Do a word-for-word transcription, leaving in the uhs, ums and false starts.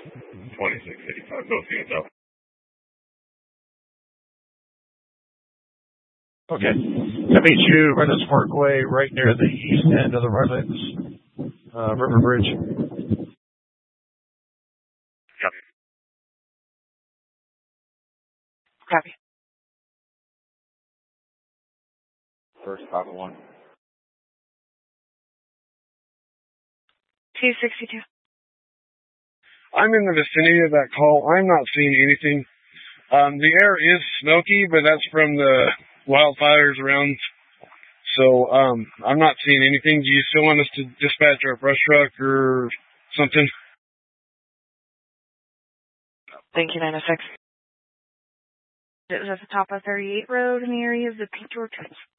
twenty-six eighty-five, go see yourself. Okay. That means you run this parkway right near the east end of the Redlands uh, River Bridge. Copy. Copy. First Papa one. two sixty-two. I'm in the vicinity of that call. I'm not seeing anything. Um, the air is smoky, but that's from the wildfires around. So um, I'm not seeing anything. Do you still want us to dispatch our brush truck or something? Thank you, nine oh six. It was at the top of thirty-eight Road in the area of the Pete George.